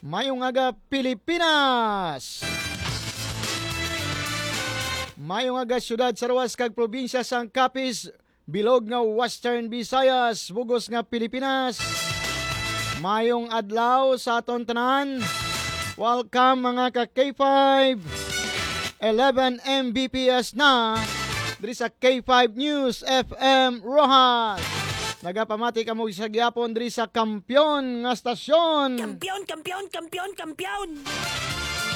Mayong aga Pilipinas. Mayong aga syudad sa Ruas kag probinsya sang Capiz, bilog nga Western Visayas, bugos nga Pilipinas. Mayong adlaw sa aton tanan. Welcome mga ka K5. 11 Mbps na diri sa K5 News FM Rojas. Nagapamati kamo sa gyapon diri sa Kampiyon nga stasyon. Kampiyon!